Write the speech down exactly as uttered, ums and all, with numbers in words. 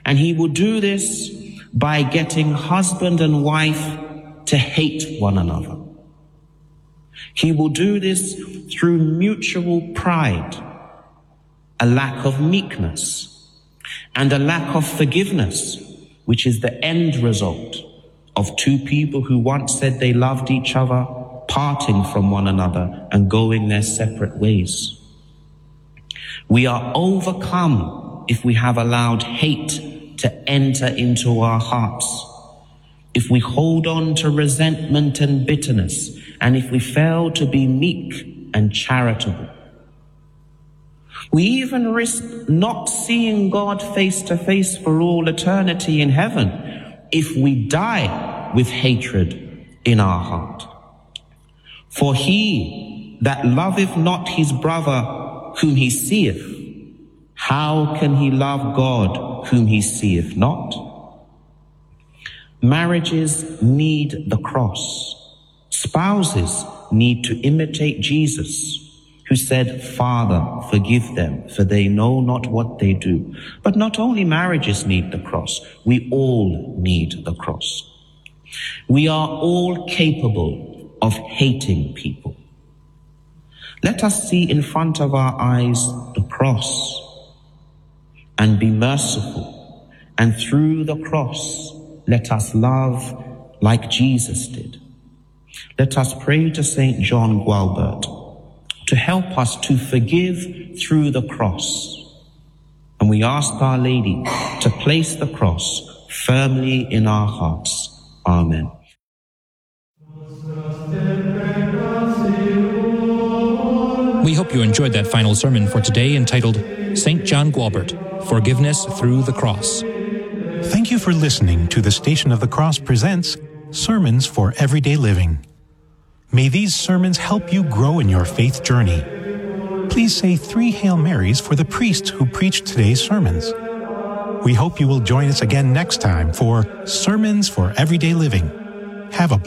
And he will do this by getting husband and wife to hate one another. He will do this through mutual pride, a lack of meekness, and a lack of forgiveness, which is the end result of two people who once said they loved each other, parting from one another and going their separate ways. We are overcome if we have allowed hate to enter into our hearts, if we hold on to resentment and bitterness, and if we fail to be meek and charitable. We even risk not seeing God face to face for all eternity in heaven if we die with hatred in our heart. For he that loveth not his brother whom he seeth, how can he love God whom he seeth not? Marriages need the cross. Spouses need to imitate Jesus, who said, Father, forgive them, for they know not what they do. But not only marriages need the cross, we all need the cross. We are all capable of hating people. Let us see in front of our eyes the cross and be merciful. And through the cross, let us love like Jesus did. Let us pray to Saint John Gualbert to help us to forgive through the cross. And we ask Our Lady to place the cross firmly in our hearts. Amen. We hope you enjoyed that final sermon for today entitled Saint John Gualbert, Forgiveness Through the Cross. Thank you for listening to the Station of the Cross presents Sermons for Everyday Living. May these sermons help you grow in your faith journey. Please say three Hail Marys for the priest who preached today's sermons. We hope you will join us again next time for Sermons for Everyday Living. Have a